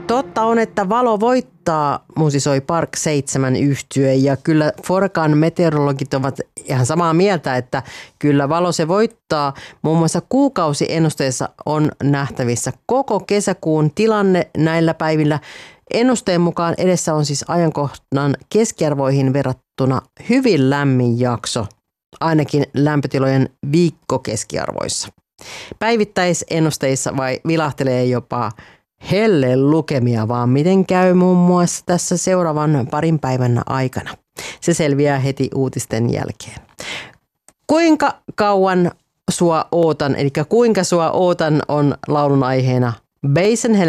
Totta on, että valo voittaa, musisoi Park 7 yhtye ja kyllä Forkan meteorologit ovat ihan samaa mieltä, että kyllä valo se voittaa. Muun muassa kuukausiennusteessa on nähtävissä koko kesäkuun tilanne näillä päivillä. Ennusteen mukaan edessä on siis ajankohdan keskiarvoihin verrattuna hyvin lämmin jakso, ainakin lämpötilojen viikkokeskiarvoissa. Päivittäisennusteissa vai vilahtelee jopa helle lukemia, vaan miten käy muun muassa tässä seuraavan parin päivän aikana. Se selviää heti uutisten jälkeen. Kuinka kauan sua ootan, eli kuinka sua ootan on laulun aiheena Basen